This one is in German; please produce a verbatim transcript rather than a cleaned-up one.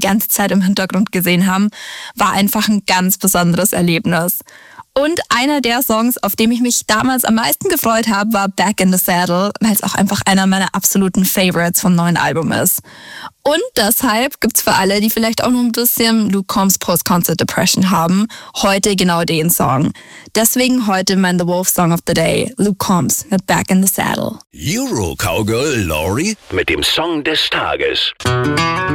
ganze Zeit im Hintergrund gesehen haben, war einfach ein ganz besonderes Erlebnis. Und einer der Songs, auf den ich mich damals am meisten gefreut habe, war Back in the Saddle, weil es auch einfach einer meiner absoluten Favorites vom neuen Album ist. Und deshalb gibt's für alle, die vielleicht auch noch ein bisschen Luke Combs Post-Concert Depression haben, heute genau den Song. Deswegen heute mein The Wolf Song of the Day, Luke Combs mit Back in the Saddle. Euro Cowgirl Laurie mit dem Song des Tages.